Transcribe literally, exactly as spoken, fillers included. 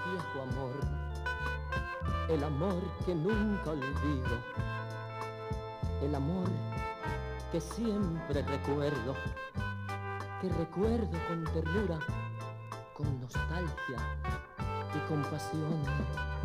viejo amor, el amor que nunca olvido, el amor que siempre recuerdo, que recuerdo con ternura, con nostalgia y compasión.